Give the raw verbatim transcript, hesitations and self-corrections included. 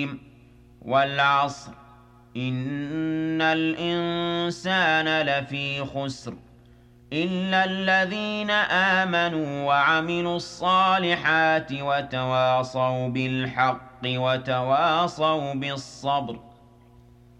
الرجيم والعصر إن الإنسان لفي خسر إلا الذين آمنوا وعملوا الصالحات وتواصوا بالحق وتواصوا بالصبر